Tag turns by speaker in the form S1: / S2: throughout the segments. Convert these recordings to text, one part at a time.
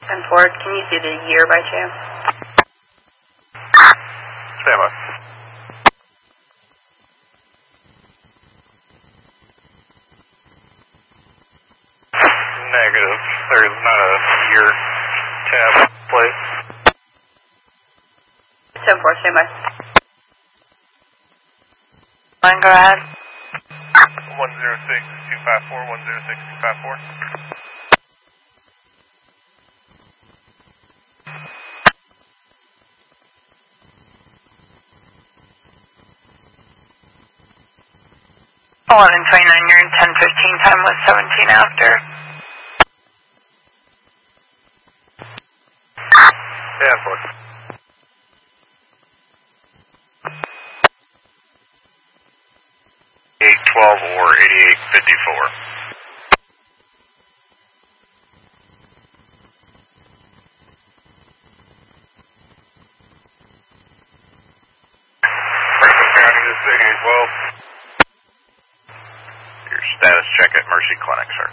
S1: 10 Ford, can you see the year by chance?
S2: Stand by. Negative. There's not a year tab plate.
S1: 10 Ford, stand by.
S3: Line garage.
S2: 106254, 106254.
S3: Oh, 1129, you're in 1015, time was 17 after.
S2: Stand for. 812 or 8854. Franklin County, this is 8812. Your status check at Mercy Clinic, sir.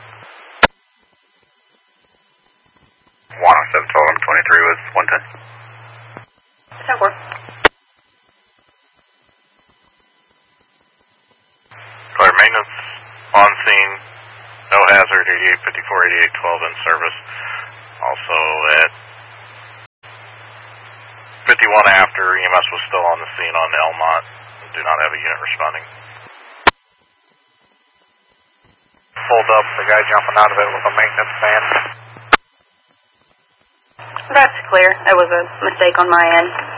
S2: 107 total, 23 with 110.
S1: 10 Ford.
S2: Clear maintenance, on scene, no hazard, 8854, 8812 in service. Also at 51 after, EMS was still on the scene on Elmont. Do not have a unit responding. Pulled up, the guy jumping out of it with a maintenance van.
S1: That's clear. That was a mistake on my end.